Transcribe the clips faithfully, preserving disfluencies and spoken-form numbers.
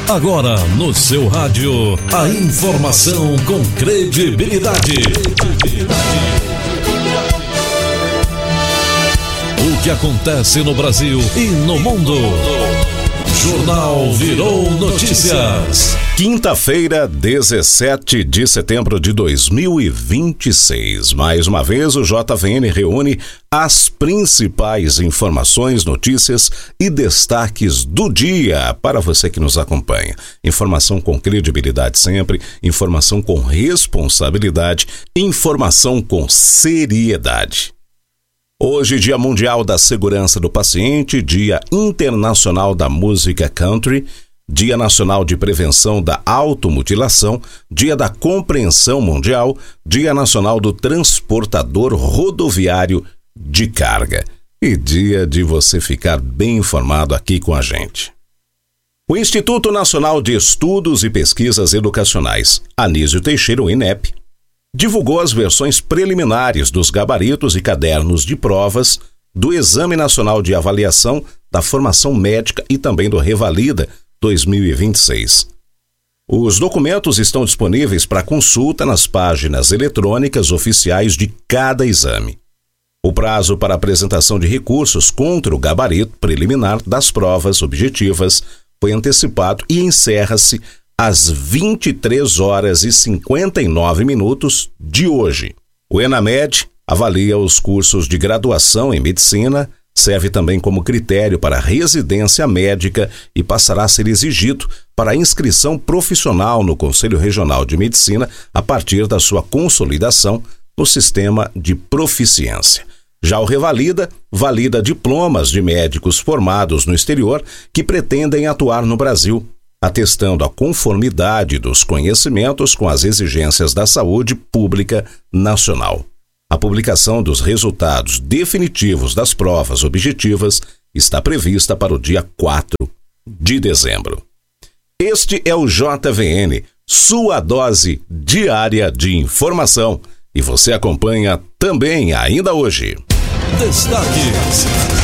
Agora no seu rádio, a informação com credibilidade. O que acontece no Brasil e no mundo. Jornal Virou Notícias. Quinta-feira, dezessete de setembro de dois mil e vinte e seis. Mais uma vez, o J V N reúne as principais informações, notícias e destaques do dia para você que nos acompanha. Informação com credibilidade sempre, informação com responsabilidade, informação com seriedade. Hoje, Dia Mundial da Segurança do Paciente, Dia Internacional da Música Country, Dia Nacional de Prevenção da Automutilação, Dia da Compreensão Mundial, Dia Nacional do Transportador Rodoviário de Carga e dia de você ficar bem informado aqui com a gente. O Instituto Nacional de Estudos e Pesquisas Educacionais, Anísio Teixeira, o INEP, divulgou as versões preliminares dos gabaritos e cadernos de provas do Exame Nacional de Avaliação da Formação Médica e também do Revalida dois mil e vinte e seis. Os documentos estão disponíveis para consulta nas páginas eletrônicas oficiais de cada exame. O prazo para apresentação de recursos contra o gabarito preliminar das provas objetivas foi antecipado e encerra-se às vinte e três horas e cinquenta e nove minutos de hoje. O ENAMED avalia os cursos de graduação em medicina, serve também como critério para residência médica e passará a ser exigido para a inscrição profissional no Conselho Regional de Medicina a partir da sua consolidação no sistema de proficiência. Já o Revalida valida diplomas de médicos formados no exterior que pretendem atuar no Brasil, atestando a conformidade dos conhecimentos com as exigências da saúde pública nacional. A publicação dos resultados definitivos das provas objetivas está prevista para o dia quatro de dezembro. Este é o J V N, sua dose diária de informação. E você acompanha também ainda hoje. Destaques.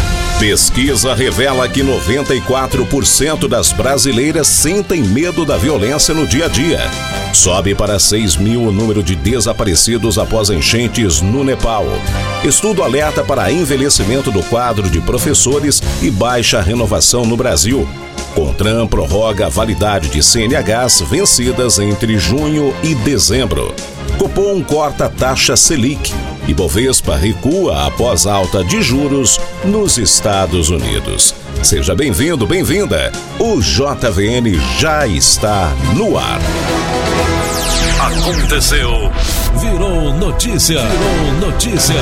Pesquisa revela que noventa e quatro por cento das brasileiras sentem medo da violência no dia a dia. Sobe para seis mil o número de desaparecidos após enchentes no Nepal. Estudo alerta para envelhecimento do quadro de professores e baixa renovação no Brasil. Contran prorroga a validade de C N Hs vencidas entre junho e dezembro. Copom corta a taxa Selic. E Bovespa recua após alta de juros nos Estados Unidos. Seja bem-vindo, bem-vinda. O J V N já está no ar. Aconteceu. Virou notícia. Virou notícia.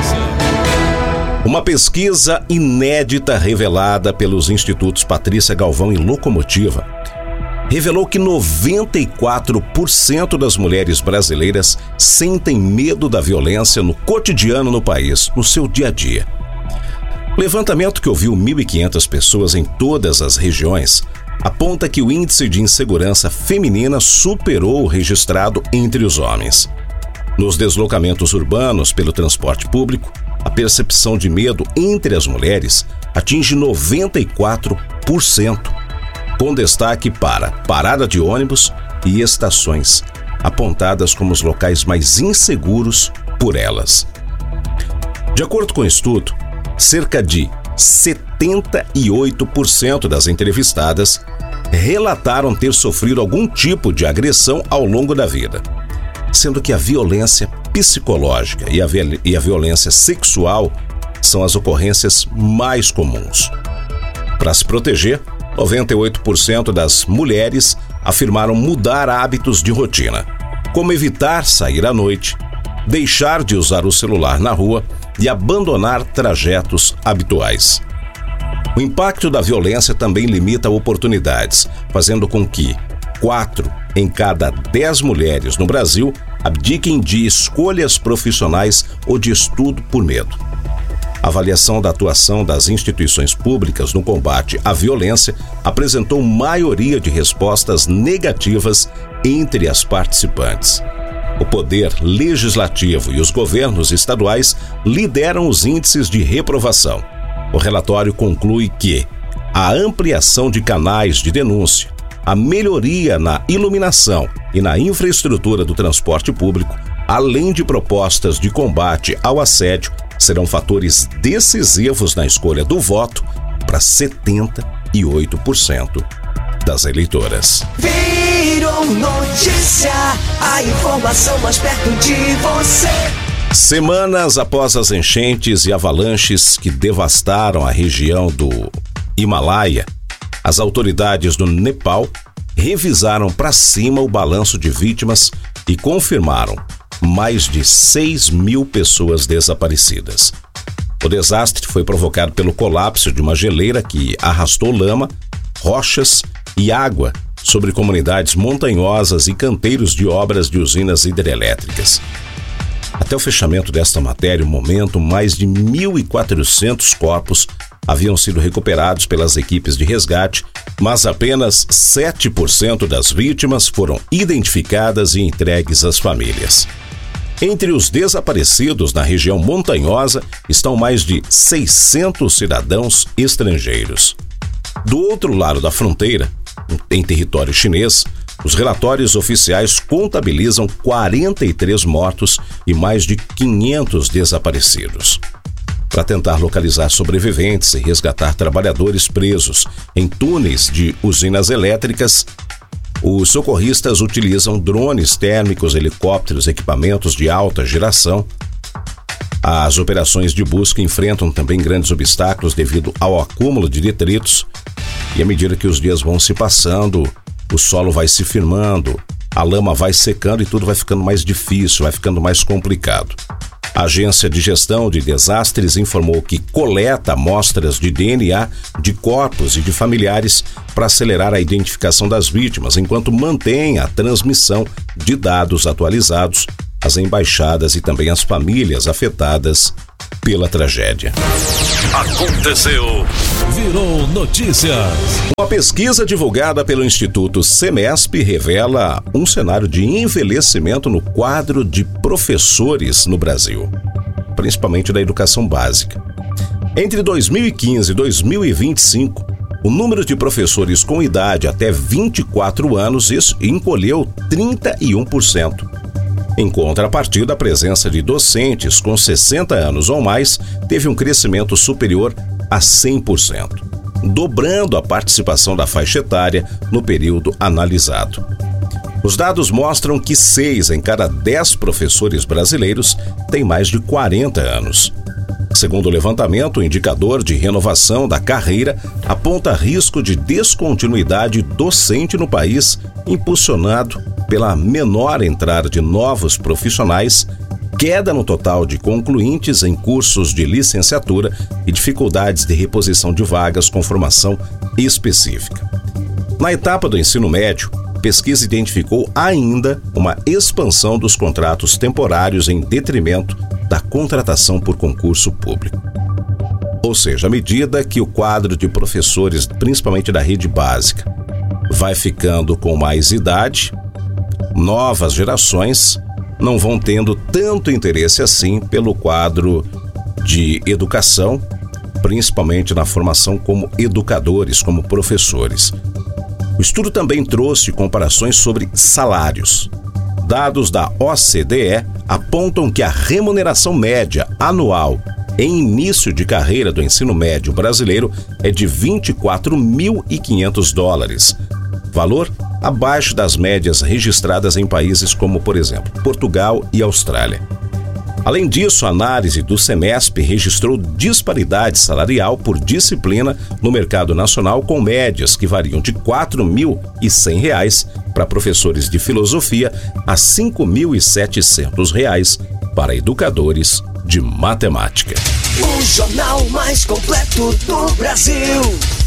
Uma pesquisa inédita revelada pelos Institutos Patrícia Galvão e Locomotiva revelou que noventa e quatro por cento das mulheres brasileiras sentem medo da violência no cotidiano no país, no seu dia a dia. O levantamento, que ouviu mil e quinhentas pessoas em todas as regiões, aponta que o índice de insegurança feminina superou o registrado entre os homens. Nos deslocamentos urbanos pelo transporte público, a percepção de medo entre as mulheres atinge noventa e quatro por cento. Com destaque para parada de ônibus e estações, apontadas como os locais mais inseguros por elas. De acordo com o estudo, cerca de setenta e oito por cento das entrevistadas relataram ter sofrido algum tipo de agressão ao longo da vida, sendo que a violência psicológica e a, e a violência sexual são as ocorrências mais comuns. Para se proteger, noventa e oito por cento das mulheres afirmaram mudar hábitos de rotina, como evitar sair à noite, deixar de usar o celular na rua e abandonar trajetos habituais. O impacto da violência também limita oportunidades, fazendo com que quatro em cada dez mulheres no Brasil abdiquem de escolhas profissionais ou de estudo por medo. A avaliação da atuação das instituições públicas no combate à violência apresentou maioria de respostas negativas entre as participantes. O poder legislativo e os governos estaduais lideram os índices de reprovação. O relatório conclui que a ampliação de canais de denúncia, a melhoria na iluminação e na infraestrutura do transporte público, além de propostas de combate ao assédio, serão fatores decisivos na escolha do voto para setenta e oito por cento das eleitoras. Virou notícia, a informação mais perto de você. Semanas após as enchentes e avalanches que devastaram a região do Himalaia, as autoridades do Nepal revisaram para cima o balanço de vítimas e confirmaram mais de seis mil pessoas desaparecidas. O desastre foi provocado pelo colapso de uma geleira que arrastou lama, rochas e água sobre comunidades montanhosas e canteiros de obras de usinas hidrelétricas. Até o fechamento desta matéria, no momento, mais de mil e quatrocentos corpos haviam sido recuperados pelas equipes de resgate, mas apenas sete por cento das vítimas foram identificadas e entregues às famílias. Entre os desaparecidos na região montanhosa estão mais de seiscentos cidadãos estrangeiros. Do outro lado da fronteira, em território chinês, os relatórios oficiais contabilizam quarenta e três mortos e mais de quinhentos desaparecidos. Para tentar localizar sobreviventes e resgatar trabalhadores presos em túneis de usinas elétricas, os socorristas utilizam drones térmicos, helicópteros, equipamentos de alta geração. As operações de busca enfrentam também grandes obstáculos devido ao acúmulo de detritos. E à medida que os dias vão se passando, o solo vai se firmando, a lama vai secando e tudo vai ficando mais difícil, vai ficando mais complicado. A Agência de Gestão de Desastres informou que coleta amostras de D N A de corpos e de familiares para acelerar a identificação das vítimas, enquanto mantém a transmissão de dados atualizados às embaixadas e também às famílias afetadas pela tragédia. Aconteceu, virou notícias. Uma pesquisa divulgada pelo Instituto Semesp revela um cenário de envelhecimento no quadro de professores no Brasil, principalmente da educação básica. Entre dois mil e quinze e dois mil e vinte e cinco, o número de professores com idade até vinte e quatro anos encolheu trinta e um por cento. Em contrapartida, a presença de docentes com sessenta anos ou mais teve um crescimento superior a cem por cento, dobrando a participação da faixa etária no período analisado. Os dados mostram que seis em cada dez professores brasileiros têm mais de quarenta anos. Segundo o levantamento, o indicador de renovação da carreira aponta risco de descontinuidade docente no país, impulsionado pela menor entrada de novos profissionais, queda no total de concluintes em cursos de licenciatura e dificuldades de reposição de vagas com formação específica. Na etapa do ensino médio, a pesquisa identificou ainda uma expansão dos contratos temporários em detrimento da contratação por concurso público. Ou seja, à medida que o quadro de professores, principalmente da rede básica, vai ficando com mais idade, novas gerações não vão tendo tanto interesse assim pelo quadro de educação, principalmente na formação como educadores, como professores. O estudo também trouxe comparações sobre salários. Dados da O C D E apontam que a remuneração média anual em início de carreira do ensino médio brasileiro é de vinte e quatro mil e quinhentos dólares, valor abaixo das médias registradas em países como, por exemplo, Portugal e Austrália. Além disso, a análise do Semesp registrou disparidade salarial por disciplina no mercado nacional, com médias que variam de quatro mil e cem reais para professores de filosofia a cinco mil e setecentos reais para educadores de matemática. O jornal mais completo do Brasil.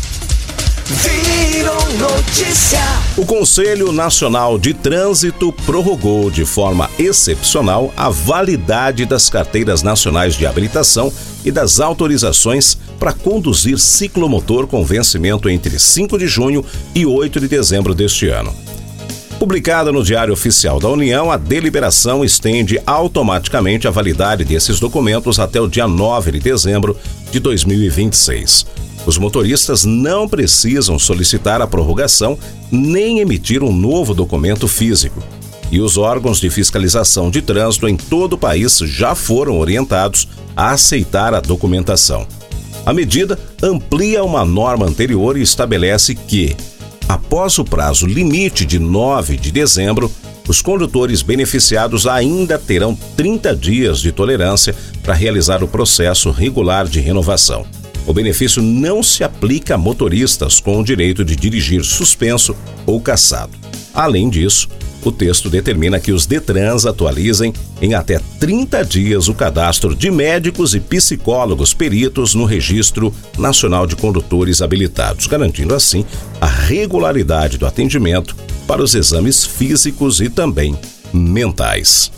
Virou notícia. O Conselho Nacional de Trânsito prorrogou de forma excepcional a validade das carteiras nacionais de habilitação e das autorizações para conduzir ciclomotor com vencimento entre cinco de junho e oito de dezembro deste ano. Publicada no Diário Oficial da União, a deliberação estende automaticamente a validade desses documentos até o dia nove de dezembro de dois mil e vinte e seis. Os motoristas não precisam solicitar a prorrogação nem emitir um novo documento físico. E os órgãos de fiscalização de trânsito em todo o país já foram orientados a aceitar a documentação. A medida amplia uma norma anterior e estabelece que, após o prazo limite de nove de dezembro, os condutores beneficiados ainda terão trinta dias de tolerância para realizar o processo regular de renovação. O benefício não se aplica a motoristas com o direito de dirigir suspenso ou cassado. Além disso, o texto determina que os Detrans atualizem em até trinta dias o cadastro de médicos e psicólogos peritos no Registro Nacional de Condutores Habilitados, garantindo assim a regularidade do atendimento para os exames físicos e também mentais.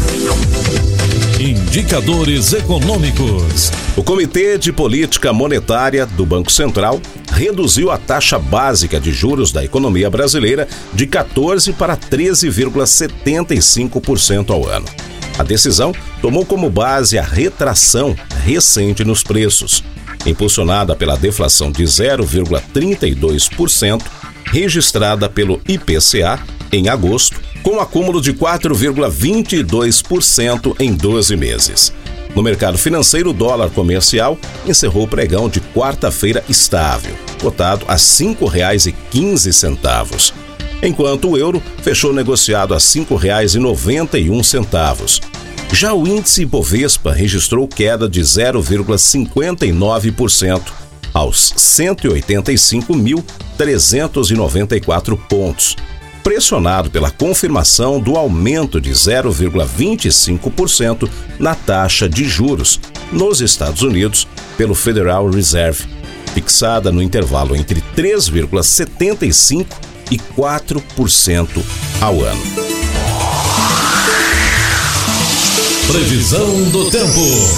Indicadores econômicos. O Comitê de Política Monetária do Banco Central reduziu a taxa básica de juros da economia brasileira de quatorze para treze vírgula setenta e cinco por cento ao ano. A decisão tomou como base a retração recente nos preços, impulsionada pela deflação de zero vírgula trinta e dois por cento, registrada pelo I P C A em agosto, com acúmulo de quatro vírgula vinte e dois por cento em doze meses. No mercado financeiro, o dólar comercial encerrou o pregão de quarta-feira estável, cotado a cinco reais e quinze centavos, enquanto o euro fechou negociado a cinco reais e noventa e um centavos. Já o índice Bovespa registrou queda de zero vírgula cinquenta e nove por cento aos cento e oitenta e cinco mil trezentos e noventa e quatro pontos, pressionado pela confirmação do aumento de zero vírgula vinte e cinco por cento na taxa de juros nos Estados Unidos pelo Federal Reserve, fixada no intervalo entre três vírgula setenta e cinco por cento e quatro por cento ao ano. Previsão do tempo.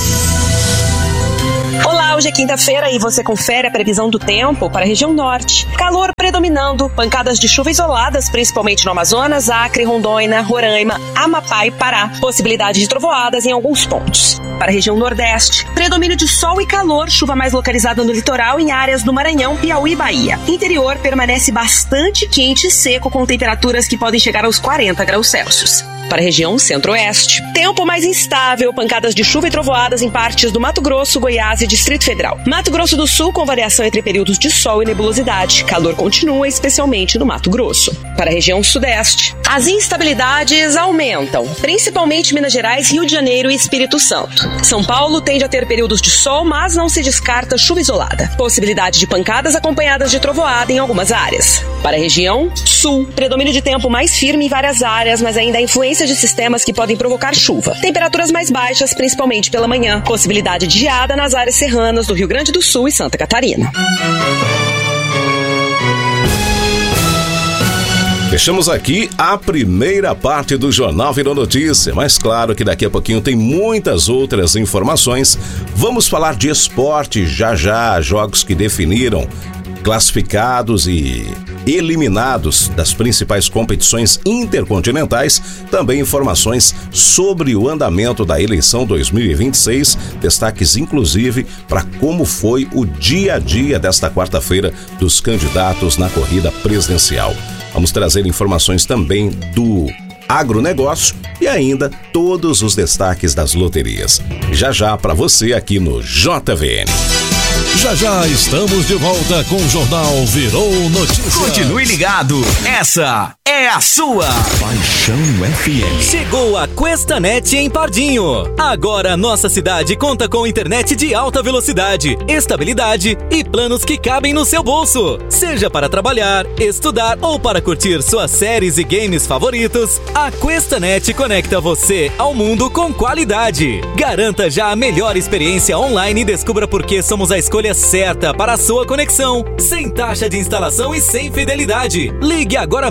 Olá, hoje é quinta-feira e você confere a previsão do tempo para a região norte. Calor predominando, pancadas de chuva isoladas, principalmente no Amazonas, Acre, Rondônia, Roraima, Amapá e Pará. Possibilidade de trovoadas em alguns pontos. Para a região nordeste, predomínio de sol e calor, chuva mais localizada no litoral em áreas do Maranhão, Piauí e Bahia. Interior permanece bastante quente e seco, com temperaturas que podem chegar aos quarenta graus Celsius. Para a região centro-oeste, tempo mais instável, pancadas de chuva e trovoadas em partes do Mato Grosso, Goiás e Distrito Federal. Mato Grosso do Sul com variação entre períodos de sol e nebulosidade. Calor continua, especialmente no Mato Grosso. Para a região sudeste, as instabilidades aumentam, principalmente Minas Gerais, Rio de Janeiro e Espírito Santo. São Paulo tende a ter períodos de sol, mas não se descarta chuva isolada. Possibilidade de pancadas acompanhadas de trovoada em algumas áreas. Para a região sul, predomínio de tempo mais firme em várias áreas, mas ainda há influência de sistemas que podem provocar chuva. Temperaturas mais baixas, principalmente pela manhã. Possibilidade de geada nas áreas serranas do Rio Grande do Sul e Santa Catarina. Fechamos aqui a primeira parte do Jornal Virou Notícia, mas claro que daqui a pouquinho tem muitas outras informações. Vamos falar de esporte já já, jogos que definiram classificados e eliminados das principais competições intercontinentais, também informações sobre o andamento da eleição dois mil e vinte e seis, destaques inclusive para como foi o dia a dia desta quarta-feira dos candidatos na corrida presidencial. Vamos trazer informações também do agronegócio e ainda todos os destaques das loterias. Já já para você aqui no J V N. Já já estamos de volta com o Jornal Virou Notícia. Continue ligado, essa é a sua Paixão F M. Chegou a Questanet em Pardinho. Agora nossa cidade conta com internet de alta velocidade, estabilidade e planos que cabem no seu bolso. Seja para trabalhar, estudar ou para curtir suas séries e games favoritos, a Questanet conecta você ao mundo com qualidade. Garanta já a melhor experiência online e descubra por que somos a escolha certa para a sua conexão, sem taxa de instalação e sem fidelidade. Ligue agora mesmo e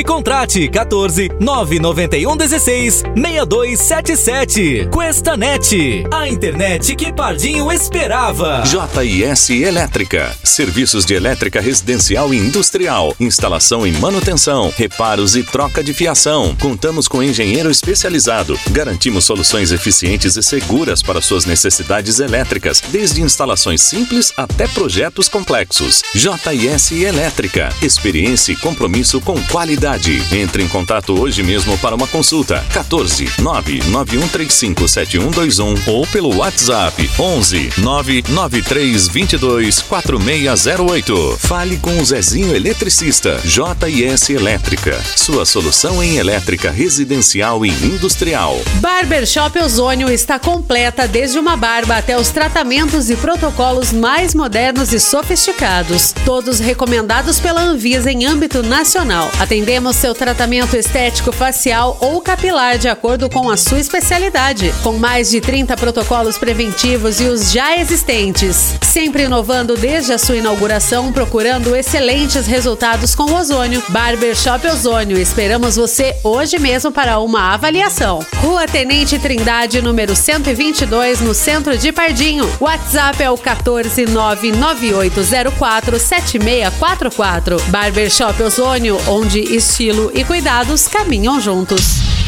contrate quatorze, nove nove um, dezesseis, seis dois sete sete. Questanet, a internet que Pardinho esperava. J I S Elétrica, serviços de elétrica residencial e industrial, instalação e manutenção, reparos e troca de fiação. Contamos com engenheiro especializado. Garantimos soluções eficientes e seguras para suas necessidades elétricas, desde instalações simples até projetos complexos. J I S Elétrica, experiência e compromisso com qualidade. Entre em contato hoje mesmo para uma consulta. quatorze, nove nove um três cinco sete um dois um ou pelo WhatsApp onze, nove nove três dois dois, quatro seis zero oito. Fale com o Zezinho Eletricista. J I S Elétrica, sua solução em elétrica residencial e industrial. Barbershop Ozônio está completa, desde uma barba até os tratamentos e protocolos mais modernos e sofisticados, todos recomendados pela Anvisa em âmbito nacional. Atendemos seu tratamento estético facial ou capilar de acordo com a sua especialidade, com mais de trinta protocolos preventivos e os já existentes, sempre inovando desde a sua inauguração, procurando excelentes resultados com o ozônio. Barbershop Ozônio, esperamos você hoje mesmo para uma avaliação. Rua Tenente Trindade, número cento e vinte e dois, no centro de Pardinho. WhatsApp é o quatorze, nove nove oito zero quatro, sete seis quatro quatro. Barbershop Ozônio, onde estilo e cuidados caminham juntos.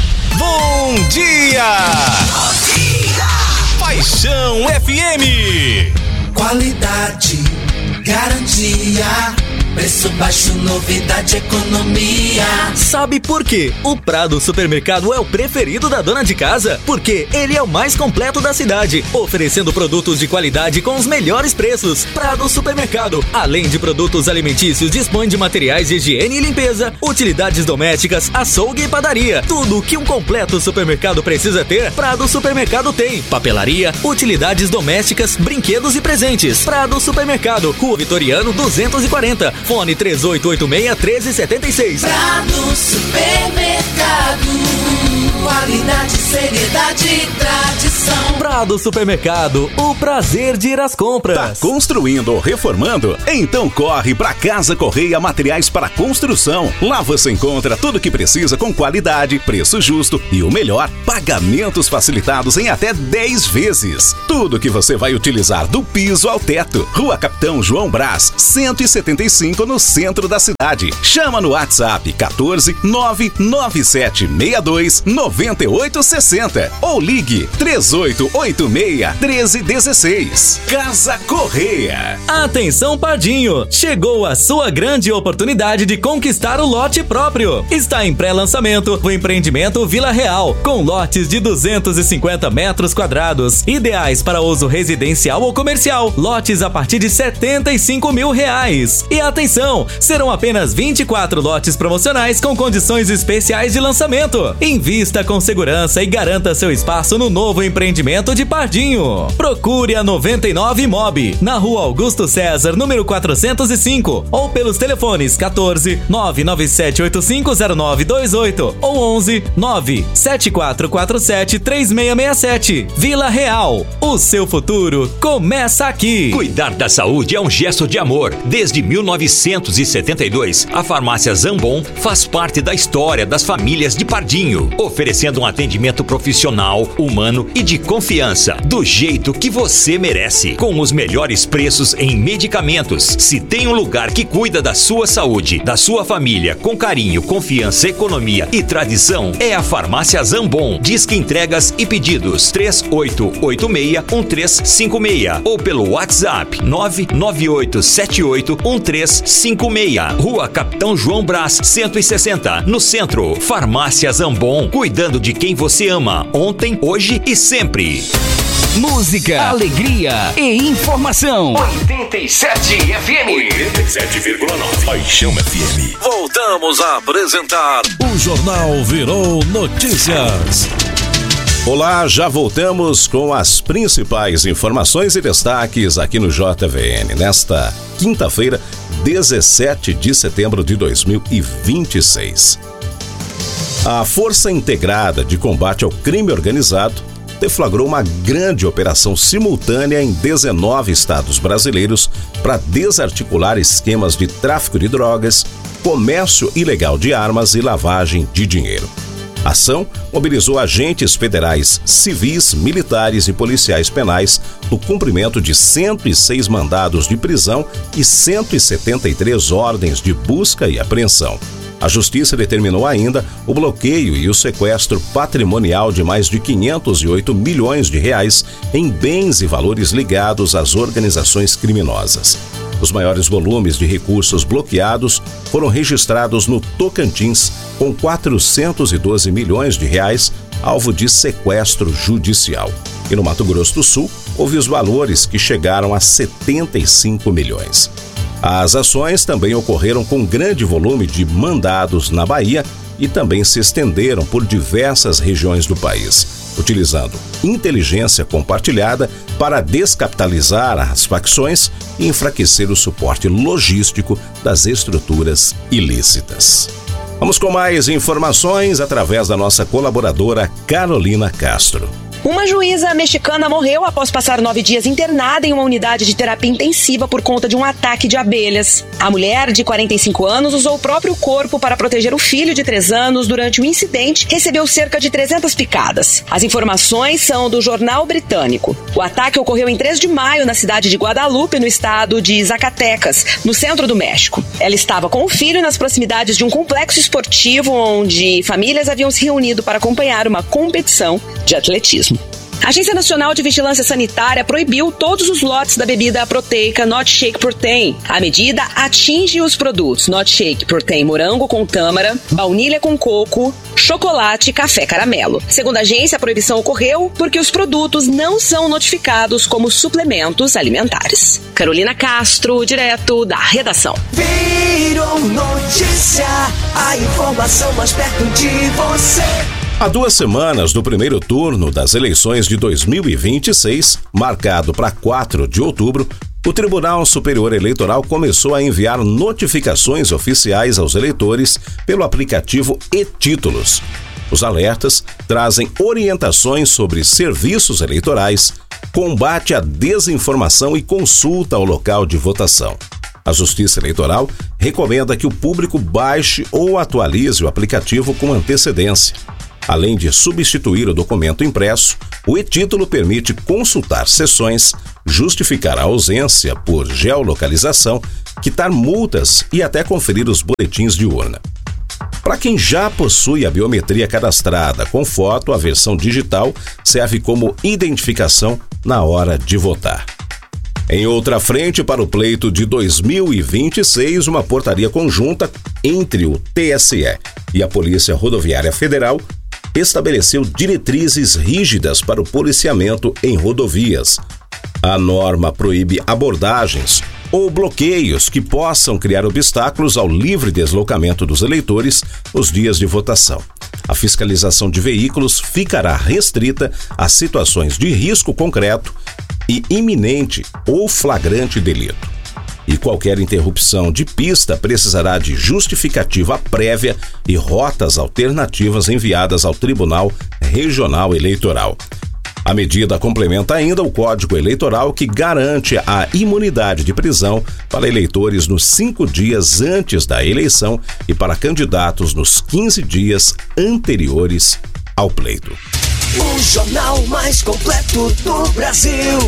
Bom dia! Bom dia! Paixão F M. Qualidade, garantia, preço baixo, novidade, economia. Sabe por quê? O Prado Supermercado é o preferido da dona de casa, porque ele é o mais completo da cidade, oferecendo produtos de qualidade com os melhores preços. Prado Supermercado, além de produtos alimentícios, dispõe de materiais de higiene e limpeza, utilidades domésticas, açougue e padaria. Tudo o que um completo supermercado precisa ter, Prado Supermercado tem. Papelaria, utilidades domésticas, brinquedos e presentes. Prado Supermercado, Rua Vitoriano duzentos e quarenta. Fone três oito oito seis, um três sete seis. Prado Supermercado, qualidade, seriedade e tradição. Prado Supermercado, o prazer de ir às compras. Tá construindo ou reformando? Então corre pra Casa Correia Materiais para Construção. Lá você encontra tudo o que precisa com qualidade, preço justo e o melhor, pagamentos facilitados em até dez vezes. Tudo que você vai utilizar do piso ao teto. Rua Capitão João Brás, cento e setenta e cinco, no centro da cidade. Chama no WhatsApp quatorze, nove nove sete seis dois, nove oito seis zero ou ligue três oito oito seis, um três um seis. Casa Correia. Atenção Pardinho, chegou a sua grande oportunidade de conquistar o lote próprio. Está em pré-lançamento o empreendimento Vila Real, com lotes de duzentos e cinquenta metros quadrados, ideais para uso residencial ou comercial. Lotes a partir de setenta e cinco mil reais. E atenção, serão apenas vinte e quatro lotes promocionais com condições especiais de lançamento. Invista com segurança e garanta seu espaço no novo empreendimento de Pardinho. Procure a noventa e nove Mob, na Rua Augusto César, número quatrocentos e cinco, ou pelos telefones quatorze, nove nove sete oito cinco zero nove dois oito ou onze, nove sete quatro quatro sete três seis seis sete. Vila Real, o seu futuro começa aqui. Cuidar da saúde é um gesto de amor. Desde mil novecentos e setenta e dois, a farmácia Zambon faz parte da história das famílias de Pardinho, oferecendo um atendimento profissional, humano e de confiança, do jeito que você merece, com os melhores preços em medicamentos. Se tem um lugar que cuida da sua saúde, da sua família, com carinho, confiança, economia e tradição, é a farmácia Zambon. Disque entregas e pedidos três oito oito seis, um três cinco seis ou pelo WhatsApp nove nove oito sete oito um três cinco seis. Rua Capitão João Brás, cento e sessenta, no centro. Farmácia Zambon, cuidando de quem você ama, ontem, hoje e sempre. Música, alegria e informação. oitenta e sete F M. oitenta e sete vírgula nove. Paixão F M. Voltamos a apresentar o Jornal Virou Notícias. Olá, já voltamos com as principais informações e destaques aqui no J V N, nesta quinta-feira, dezessete de setembro de dois mil e vinte e seis. A Força Integrada de Combate ao Crime Organizado deflagrou uma grande operação simultânea em dezenove estados brasileiros para desarticular esquemas de tráfico de drogas, comércio ilegal de armas e lavagem de dinheiro. A ação mobilizou agentes federais, civis, militares e policiais penais no cumprimento de cento e seis mandados de prisão e cento e setenta e três ordens de busca e apreensão. A Justiça determinou ainda o bloqueio e o sequestro patrimonial de mais de quinhentos e oito milhões de reais em bens e valores ligados às organizações criminosas. Os maiores volumes de recursos bloqueados foram registrados no Tocantins, com quatrocentos e doze milhões de reais, alvo de sequestro judicial. E no Mato Grosso do Sul, houve os valores que chegaram a setenta e cinco milhões. As ações também ocorreram com grande volume de mandados na Bahia e também se estenderam por diversas regiões do país, utilizando inteligência compartilhada para descapitalizar as facções e enfraquecer o suporte logístico das estruturas ilícitas. Vamos com mais informações através da nossa colaboradora Carolina Castro. Uma juíza mexicana morreu após passar nove dias internada em uma unidade de terapia intensiva por conta de um ataque de abelhas. A mulher, de quarenta e cinco anos, usou o próprio corpo para proteger o filho de três anos durante o incidente, recebeu cerca de trezentas picadas. As informações são do Jornal Britânico. O ataque ocorreu em três de maio na cidade de Guadalupe, no estado de Zacatecas, no centro do México. Ela estava com o filho nas proximidades de um complexo esportivo onde famílias haviam se reunido para acompanhar uma competição de atletismo. A Agência Nacional de Vigilância Sanitária proibiu todos os lotes da bebida proteica Not Shake Protein. A medida atinge os produtos Not Shake Protein morango com tâmara, baunilha com coco, chocolate e café caramelo. Segundo a agência, a proibição ocorreu porque os produtos não são notificados como suplementos alimentares. Carolina Castro, direto da redação. Virou notícia, a informação mais perto de você. Há duas semanas do primeiro turno das eleições de dois mil e vinte e seis, marcado para quatro de outubro, o Tribunal Superior Eleitoral começou a enviar notificações oficiais aos eleitores pelo aplicativo e-Títulos. Os alertas trazem orientações sobre serviços eleitorais, combate à desinformação e consulta ao local de votação. A Justiça Eleitoral recomenda que o público baixe ou atualize o aplicativo com antecedência. Além de substituir o documento impresso, o e-Título permite consultar sessões, justificar a ausência por geolocalização, quitar multas e até conferir os boletins de urna. Para quem já possui a biometria cadastrada com foto, a versão digital serve como identificação na hora de votar. Em outra frente, para o pleito de dois mil e vinte e seis, uma portaria conjunta entre o T S E e a Polícia Rodoviária Federal estabeleceu diretrizes rígidas para o policiamento em rodovias. A norma proíbe abordagens ou bloqueios que possam criar obstáculos ao livre deslocamento dos eleitores nos dias de votação. A fiscalização de veículos ficará restrita a situações de risco concreto e iminente ou flagrante delito. E qualquer interrupção de pista precisará de justificativa prévia e rotas alternativas enviadas ao Tribunal Regional Eleitoral. A medida complementa ainda o Código Eleitoral, que garante a imunidade de prisão para eleitores nos cinco dias antes da eleição e para candidatos nos quinze dias anteriores ao pleito. O jornal mais completo do Brasil.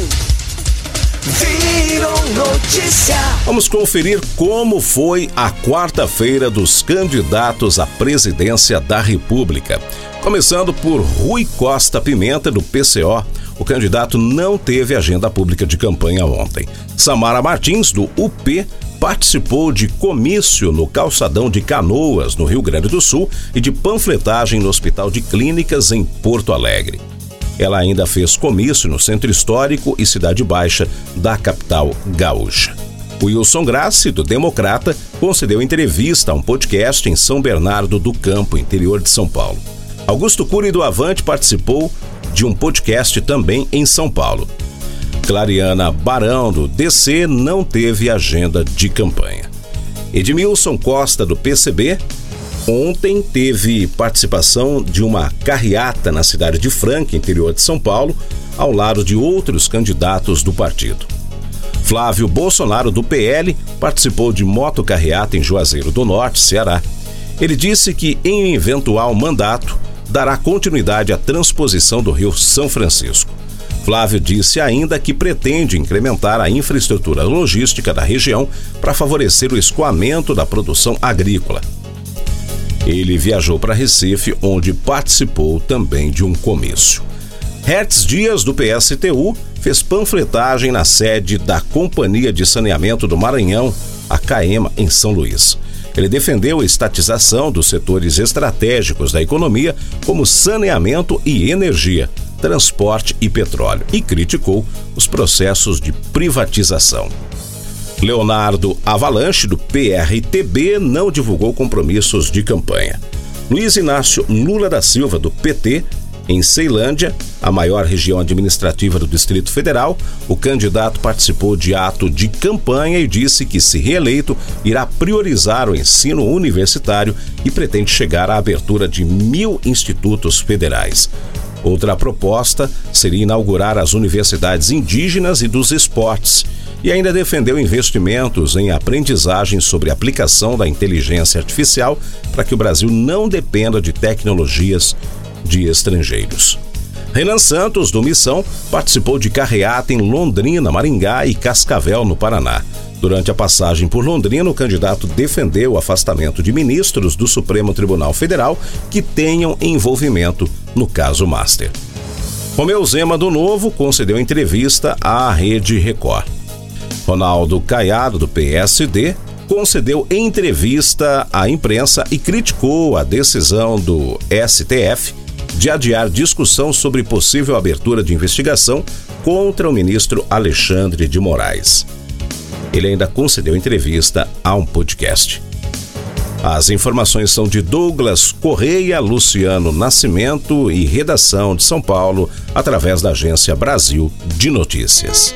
Virou notícia. Vamos conferir como foi a quarta-feira dos candidatos à presidência da República. Começando por Rui Costa Pimenta, do P C O. O candidato não teve agenda pública de campanha ontem. Samara Martins, do U P, participou de comício no Calçadão de Canoas, no Rio Grande do Sul, e de panfletagem no Hospital de Clínicas, em Porto Alegre. Ela ainda fez comício no Centro Histórico e Cidade Baixa da capital gaúcha. Wilson Grassi, do Democrata, concedeu entrevista a um podcast em São Bernardo do Campo, interior de São Paulo. Augusto Cury, do Avante, participou de um podcast também em São Paulo. Clariana Barão, do D C, não teve agenda de campanha. Edmilson Costa, do P C B, ontem teve participação de uma carreata na cidade de Franca, interior de São Paulo, ao lado de outros candidatos do partido. Flávio Bolsonaro, do P L, participou de motocarreata em Juazeiro do Norte, Ceará. Ele disse que, em eventual mandato, dará continuidade à transposição do Rio São Francisco. Flávio disse ainda que pretende incrementar a infraestrutura logística da região para favorecer o escoamento da produção agrícola. Ele viajou para Recife, onde participou também de um comício. Hertz Dias, do P S T U, fez panfletagem na sede da Companhia de Saneamento do Maranhão, a CAEMA, em São Luís. Ele defendeu a estatização dos setores estratégicos da economia, como saneamento e energia, transporte e petróleo, e criticou os processos de privatização. Leonardo Avalanche, do P R T B, não divulgou compromissos de campanha. Luiz Inácio Lula da Silva, do P T, em Ceilândia, a maior região administrativa do Distrito Federal, o candidato participou de ato de campanha e disse que, se reeleito, irá priorizar o ensino universitário e pretende chegar à abertura de mil institutos federais. Outra proposta seria inaugurar as universidades indígenas e dos esportes, e ainda defendeu investimentos em aprendizagem sobre a aplicação da inteligência artificial para que o Brasil não dependa de tecnologias de estrangeiros. Renan Santos, do Missão, participou de carreata em Londrina, Maringá e Cascavel, no Paraná. Durante a passagem por Londrina, o candidato defendeu o afastamento de ministros do Supremo Tribunal Federal que tenham envolvimento no caso Master. Romeu Zema, do Novo, concedeu entrevista à Rede Record. Ronaldo Caiado, do P S D, concedeu entrevista à imprensa e criticou a decisão do S T F de adiar discussão sobre possível abertura de investigação contra o ministro Alexandre de Moraes. Ele ainda concedeu entrevista a um podcast. As informações são de Douglas Correia, Luciano Nascimento e redação de São Paulo, através da agência Brasil de Notícias.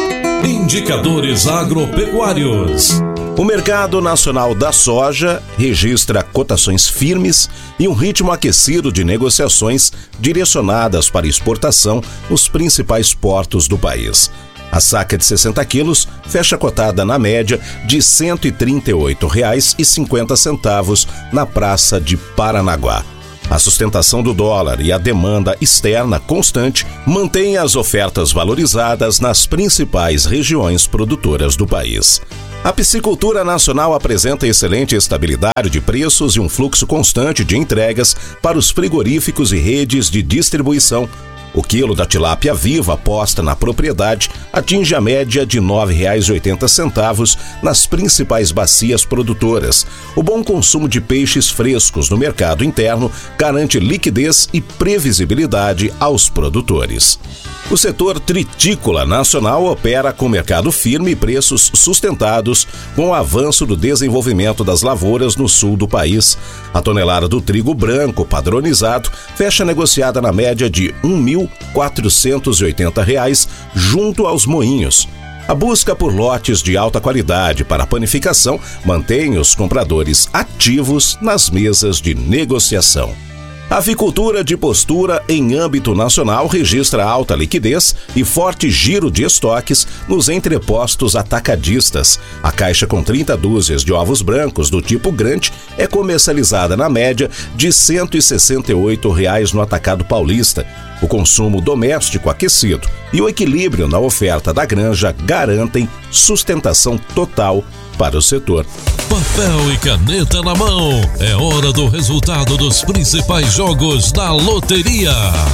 Indicadores agropecuários. O mercado nacional da soja registra cotações firmes e um ritmo aquecido de negociações direcionadas para exportação nos principais portos do país. A saca de sessenta quilos fecha cotada na média de cento e trinta e oito reais e cinquenta centavos na Praça de Paranaguá. A sustentação do dólar e a demanda externa constante mantêm as ofertas valorizadas nas principais regiões produtoras do país. A piscicultura nacional apresenta excelente estabilidade de preços e um fluxo constante de entregas para os frigoríficos e redes de distribuição. O quilo da tilápia viva posta na propriedade atinge a média de nove reais e oitenta centavos nas principais bacias produtoras. O bom consumo de peixes frescos no mercado interno garante liquidez e previsibilidade aos produtores. O setor tritícola nacional opera com mercado firme e preços sustentados com o avanço do desenvolvimento das lavouras no sul do país. A tonelada do trigo branco padronizado fecha negociada na média de um mil quatrocentos e oitenta reais junto aos moinhos. A busca por lotes de alta qualidade para panificação mantém os compradores ativos nas mesas de negociação. A avicultura de postura em âmbito nacional registra alta liquidez e forte giro de estoques nos entrepostos atacadistas. A caixa com trinta dúzias de ovos brancos do tipo grande é comercializada na média de cento e sessenta e oito reais no atacado paulista. O consumo doméstico aquecido e o equilíbrio na oferta da granja garantem sustentação total para o setor. Papel e caneta na mão. É hora do resultado dos principais jogos da loteria.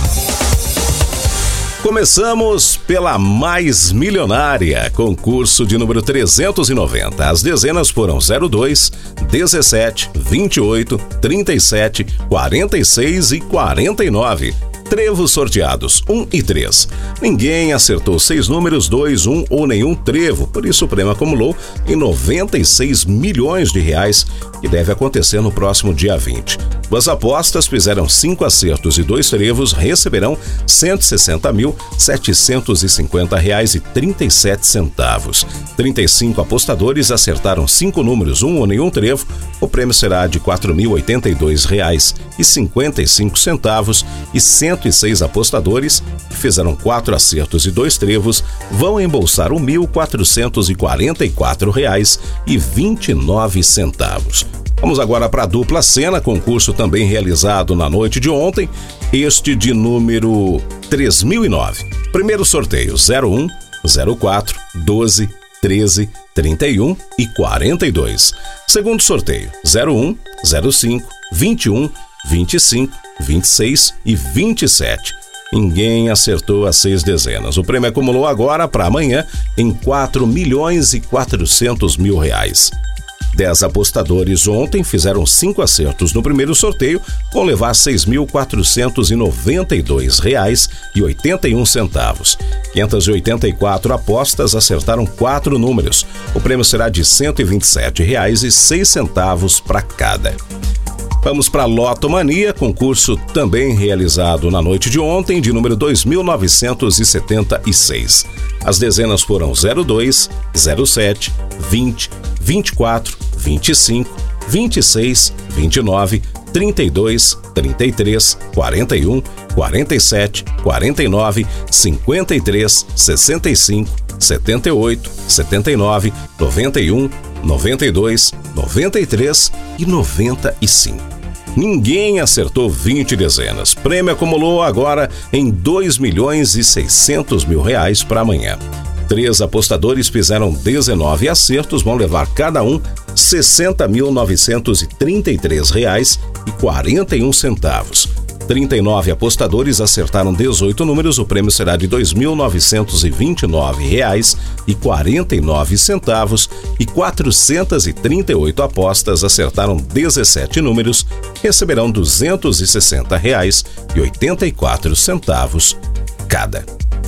Começamos pela mais milionária, concurso de número trezentos e noventa. As dezenas foram zero dois, dezessete, vinte e oito, trinta e sete, quarenta e seis e quarenta e nove. Trevos sorteados um e três. Ninguém acertou seis números, dois, um ou nenhum trevo, por isso o prêmio acumulou em noventa e seis milhões de reais, que deve acontecer no próximo dia vinte. Duas apostas fizeram cinco acertos e dois trevos receberão cento e sessenta mil, setecentos e cinquenta reais e trinta e sete centavos. trinta e cinco apostadores acertaram cinco números, um ou nenhum trevo. O prêmio será de quatro mil e oitenta e dois reais e cinquenta e cinco centavos e cento e seis apostadores que fizeram quatro acertos e dois trevos vão embolsar o mil quatrocentos e quarenta e quatro reais e vinte e nove centavos. Vamos agora para a dupla cena, concurso também realizado na noite de ontem, este de número três mil e nove. Primeiro sorteio zero um, zero quatro, doze, treze, trinta e um e quarenta e dois. Segundo sorteio zero um, zero cinco, vinte e um, vinte e cinco, vinte e seis e vinte e sete. Ninguém acertou as seis dezenas. O prêmio acumulou agora para amanhã em quatro milhões e quatrocentos mil reais. Dez apostadores ontem fizeram cinco acertos no primeiro sorteio, vão levar seis mil quatrocentos e noventa e dois reais e oitenta e um centavos. quinhentas e oitenta e quatro apostas acertaram quatro números. O prêmio será de cento e vinte e sete reais e seis centavos para cada. Vamos para a Lotomania, concurso também realizado na noite de ontem, de número dois mil novecentos e setenta e seis. As dezenas foram zero dois, zero sete, vinte, vinte e quatro, vinte e cinco, vinte e seis, vinte e nove, trinta e dois, trinta e três, quarenta e um, quarenta e sete, quarenta e nove, cinquenta e três, sessenta e cinco, setenta e oito, setenta e nove, noventa e um, noventa e dois, noventa e três e noventa e cinco. Ninguém acertou vinte dezenas. Prêmio acumulou agora em dois milhões e seiscentos mil reais para amanhã. Três apostadores fizeram dezenove acertos, vão levar cada um sessenta mil novecentos e trinta e três reais e quarenta e um centavos. trinta e nove apostadores acertaram dezoito números, o prêmio será de dois mil novecentos e vinte e nove reais e quarenta e nove centavos e quatrocentas e trinta e oito apostas acertaram dezessete números, receberão duzentos e sessenta reais e oitenta e quatro centavos cada.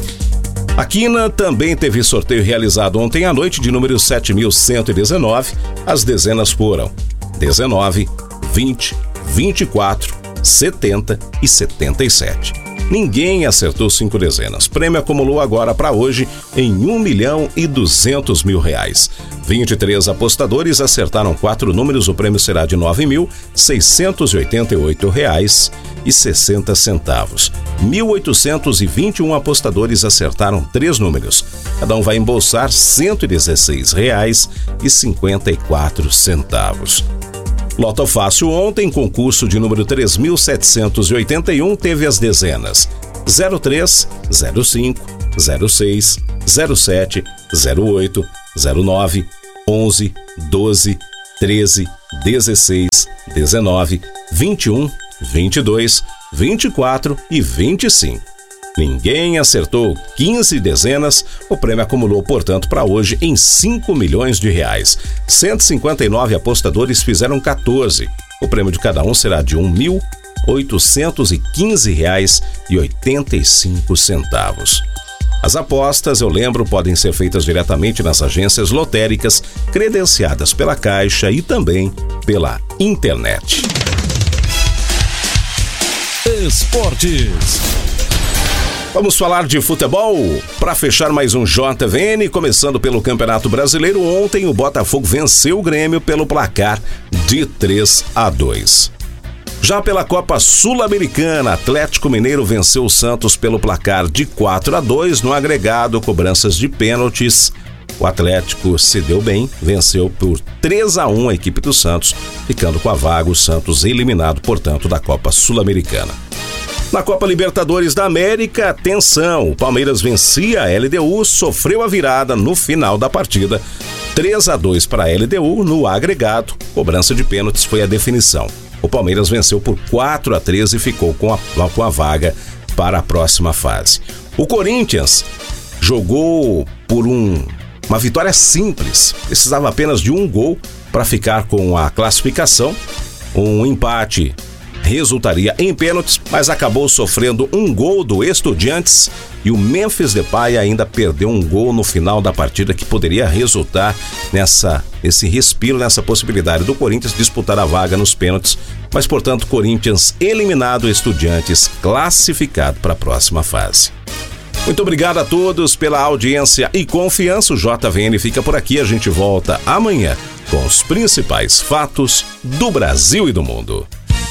A Quina também teve sorteio realizado ontem à noite de número sete mil cento e dezenove. As dezenas foram dezenove, vinte, vinte e quatro, setenta e setenta e sete. Ninguém acertou cinco dezenas. Prêmio acumulou agora para hoje em um milhão e duzentos mil reais. vinte e três apostadores acertaram quatro números. O prêmio será de nove mil seiscentos e oitenta e oito reais e sessenta centavos. mil oitocentos e vinte e um apostadores acertaram três números. Cada um vai embolsar cento e dezesseis reais e cinquenta e quatro centavos. Loto Fácil ontem, concurso de número três mil setecentos e oitenta e um, teve as dezenas zero três, zero cinco, zero seis, zero sete, zero oito, zero nove, onze, doze, treze, dezesseis, dezenove, vinte e um, vinte e dois, vinte e quatro e vinte e cinco. Ninguém acertou quinze dezenas. O prêmio acumulou, portanto, para hoje em cinco milhões de reais. cento e cinquenta e nove apostadores fizeram quatorze. O prêmio de cada um será de um mil oitocentos e quinze reais e oitenta e cinco centavos. As apostas, eu lembro, podem ser feitas diretamente nas agências lotéricas credenciadas pela Caixa e também pela internet. Esportes. Vamos falar de futebol? Para fechar mais um J V N, começando pelo Campeonato Brasileiro, ontem o Botafogo venceu o Grêmio pelo placar de três a dois. Já pela Copa Sul-Americana, Atlético Mineiro venceu o Santos pelo placar de quatro a dois no agregado, cobranças de pênaltis. O Atlético se deu bem, venceu por três a um a equipe do Santos, ficando com a vaga, o Santos eliminado, portanto, da Copa Sul-Americana. Na Copa Libertadores da América, atenção, o Palmeiras vencia a L D U, sofreu a virada no final da partida. três a dois para a L D U no agregado, cobrança de pênaltis foi a definição. O Palmeiras venceu por quatro a três e ficou com a, com a vaga para a próxima fase. O Corinthians jogou por um, uma vitória simples, precisava apenas de um gol para ficar com a classificação. Um empate resultaria em pênaltis, mas acabou sofrendo um gol do Estudiantes e o Memphis Depay ainda perdeu um gol no final da partida que poderia resultar nessa esse respiro nessa possibilidade do Corinthians disputar a vaga nos pênaltis, mas, portanto, Corinthians eliminado, Estudiantes classificado para a próxima fase. Muito obrigado a todos pela audiência e confiança. O J V N fica por aqui. A gente volta amanhã com os principais fatos do Brasil e do mundo.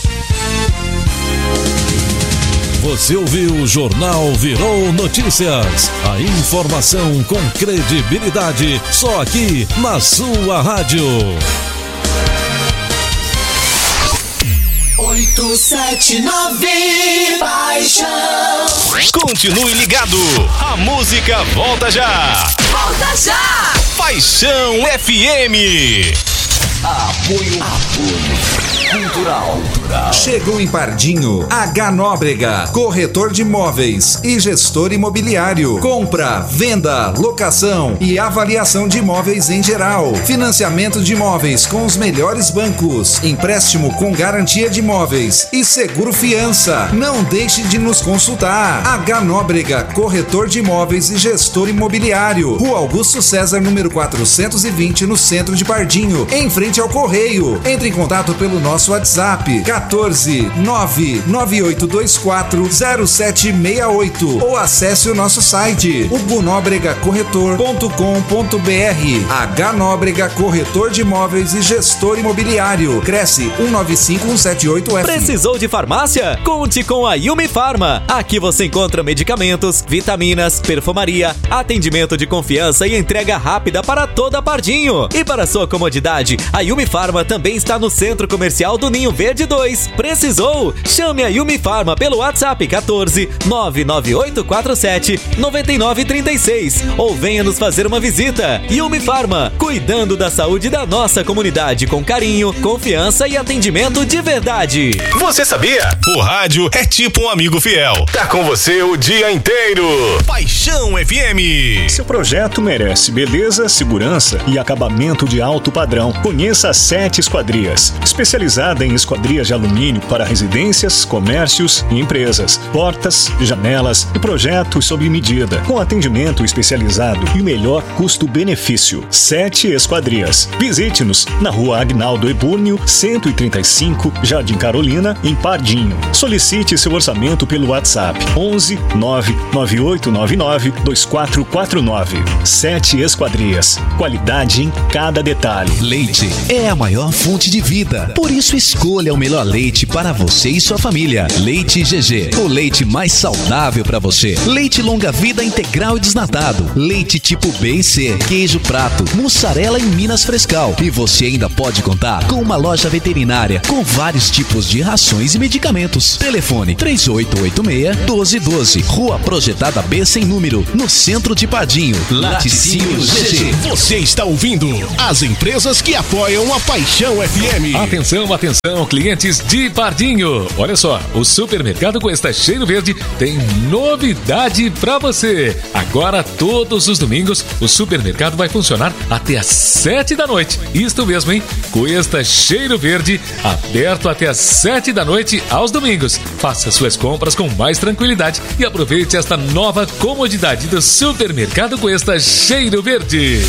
Você ouviu o Jornal Virou Notícias. A informação com credibilidade, só aqui na sua rádio. oito sete nove Paixão. Continue ligado, a música volta já. Volta já. Paixão F M. Apoio. Apoio. Cultural. Chegou em Pardinho, H Nóbrega, corretor de imóveis e gestor imobiliário. Compra, venda, locação e avaliação de imóveis em geral. Financiamento de imóveis com os melhores bancos. Empréstimo com garantia de imóveis e seguro fiança. Não deixe de nos consultar. H Nóbrega, corretor de imóveis e gestor imobiliário. Rua Augusto César, número quatrocentos e vinte, no centro de Pardinho, em frente ao Correio. Entre em contato pelo nosso WhatsApp quatorze nove nove oito dois quatro zero sete seis oito ou acesse o nosso site hugo nóbrega corretor ponto com ponto br. H Nóbrega, corretor de imóveis e gestor imobiliário. Cresce um nove cinco um sete oito F. Precisou de farmácia? Conte com a Yumi Farma. Aqui você encontra medicamentos, vitaminas, perfumaria, atendimento de confiança e entrega rápida para toda Pardinho. E para sua comodidade, a Yumi Farma também está no Centro Comercial do Ninho Verde dois. Precisou? Chame a Yumi Farma pelo WhatsApp quatorze nove nove oito quatro sete nove nove três seis ou venha nos fazer uma visita. Yumi Farma, cuidando da saúde da nossa comunidade com carinho, confiança e atendimento de verdade. Você sabia? O rádio é tipo um amigo fiel. Tá com você o dia inteiro. Paixão F M. Seu projeto merece beleza, segurança e acabamento de alto padrão. Conheça a Sete Esquadrias, especializada em esquadrias de alumínio para residências, comércios e empresas, portas, janelas e projetos sob medida, com atendimento especializado e o melhor custo-benefício. Sete Esquadrias. Visite-nos na Rua Agnaldo Ebúrnio, cento e trinta e cinco, Jardim Carolina, em Pardinho. Solicite seu orçamento pelo WhatsApp onze nove nove oito nove nove dois quatro quatro nove. Sete Esquadrias. Qualidade em cada detalhe. Leite é a maior fonte de vida. Por isso escolha o melhor leite para você e sua família. Leite G G, o leite mais saudável para você. Leite longa vida integral e desnatado. Leite tipo B e C, queijo prato, mussarela em Minas Frescal. E você ainda pode contar com uma loja veterinária com vários tipos de rações e medicamentos. Telefone três oito oito seis, um dois um dois, Rua Projetada B sem número, no centro de Pardinho. Laticínio G G. Você está ouvindo as empresas que apoiam a Paixão F M. Atenção, atenção, clientes de Pardinho. Olha só, o Supermercado Cuesta Cheiro Verde tem novidade para você. Agora, todos os domingos, o supermercado vai funcionar até às sete da noite. Isto mesmo, hein? Cuesta Cheiro Verde, aberto até às sete da noite aos domingos. Faça suas compras com mais tranquilidade e aproveite esta nova comodidade do Supermercado Cuesta Cheiro Verde.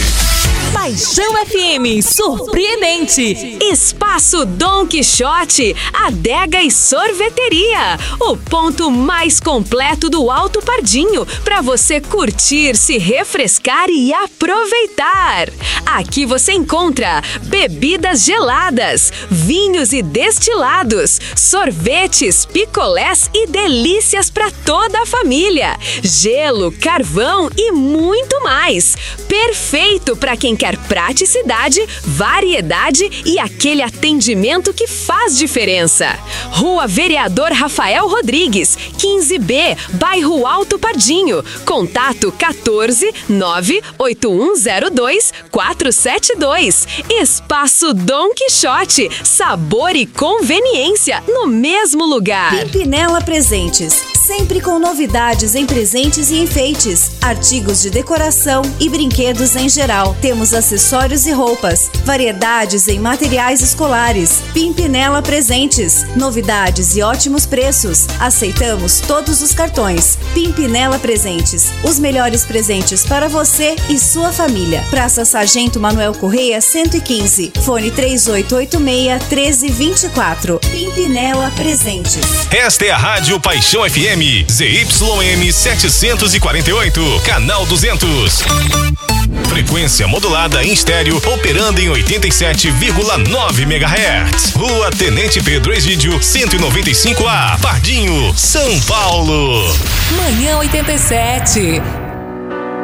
Paixão F M, surpreendente. Espaço Dom Quixote, adega e sorveteria. O ponto mais completo do Alto Pardinho para você curtir, se refrescar e aproveitar. Aqui você encontra bebidas geladas, vinhos e destilados, sorvetes, picolés e delícias para toda a família. Gelo, carvão e muito mais. Perfeito para quem quer praticidade, variedade e aquele atendimento que faz diferença. Rua Vereador Rafael Rodrigues, quinze B, bairro Alto Pardinho. Contato quatorze nove oito um zero dois quatro sete dois. Espaço Dom Quixote, sabor e conveniência no mesmo lugar. Pimpinela Presentes. sempre com novidades em presentes e enfeites, artigos de decoração e brinquedos em geral. Temos acessórios e roupas, variedades em materiais escolares. Pimpinela Presentes, novidades e ótimos preços. Aceitamos todos os cartões. Pimpinela Presentes, os melhores presentes para você e sua família. Praça Sargento Manuel Correia, cento e quinze. Fone três oito oito seis, um três dois quatro. Pimpinela Presentes. Esta é a Rádio Paixão F M, Z Y M setecentos e quarenta e oito, canal duzentos. Frequência modulada em estéreo, operando em oitenta e sete vírgula nove megahertz. Rua Tenente Pedro Egídio, cento e noventa e cinco A, Pardinho, São Paulo. Manhã oitenta e sete.